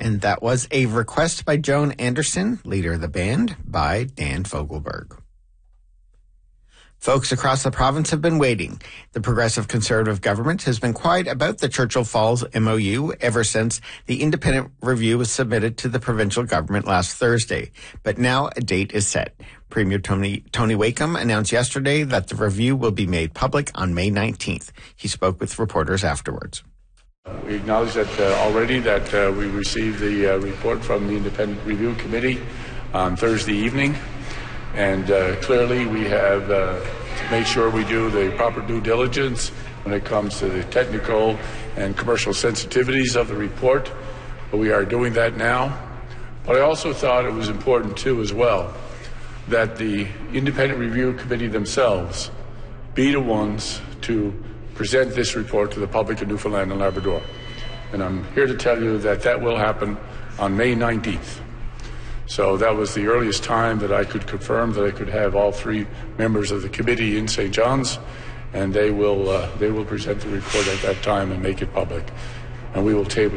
And that was a request by Joan Anderson, leader of the band, by Dan Fogelberg. Folks across the province have been waiting. The Progressive Conservative government has been quiet about the Churchill Falls MOU ever since the independent review was submitted to the provincial government last Thursday. But now a date is set. Premier Tony Wakeham announced yesterday that the review will be made public on May 19th. He spoke with reporters afterwards. We acknowledge that already that we received the report from the Independent Review Committee on Thursday evening. And clearly we have made sure we do the proper due diligence when it comes to the technical and commercial sensitivities of the report. But we are doing that now. But I also thought it was important, too, as well, that the Independent Review Committee themselves be the ones to present this report to the public of Newfoundland and Labrador. And I'm here to tell you that that will happen on May 19th. So that was the earliest time that I could confirm that I could have all three members of the committee in St. John's, and they will present the report at that time and make it public. And we will table